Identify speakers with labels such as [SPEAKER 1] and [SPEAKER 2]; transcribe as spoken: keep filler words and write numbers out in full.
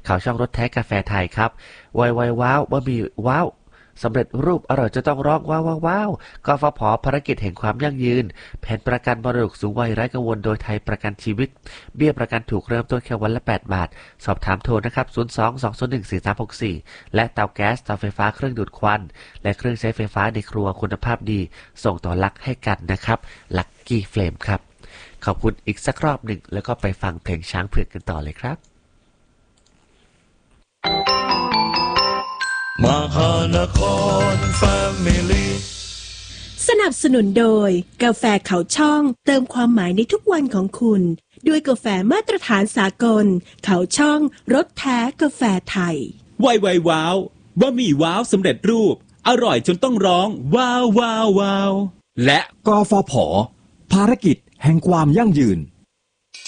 [SPEAKER 1] เขาช่องรถแท้กาแฟไทยครับไวไวว้าวบะหมี่ว้าวสำเร็จรูปอร่อยจะต้องร้องว้าวว้าวว้าวกฟผ.ภารกิจแห่งความยั่งยืนแผนประกันมรดกสูงวัยไร้กังวลโดยไทยประกันชีวิตเบี้ยประกันถูกเริ่มต้นแค่วันละแปดบาทสอบถามโทรนะครับศูนย์ สอง สอง ศูนย์ หนึ่ง สี่ สาม หก สี่และเตาแก๊สเตาไฟฟ้าเครื่องดูดควันและเครื่องใช้ไฟฟ้าในครัวคุณภาพดีส่งต่อลักให้กันนะครับลักกี้เฟลมครับขอบคุณอีกสักรอบหนึ่งแล้วก็ไปฟังเพลงช้างเผือกกันต่อเลยครับ
[SPEAKER 2] มหานครแฟมิลี่
[SPEAKER 3] สนับสนุนโดยกาแฟเขาช่องเติมความหมายในทุกวันของคุณด้วยกาแฟมาตรฐานสากลเขาช่องรสแท้กาแฟไทย
[SPEAKER 4] ไวไวว้าวบะหมี่ว้าวสำเร็จรูปอร่อยจนต้องร้องว้าวว้าวว้าวและ
[SPEAKER 5] กฟผ.ภารกิจแห่งความยั่งยืน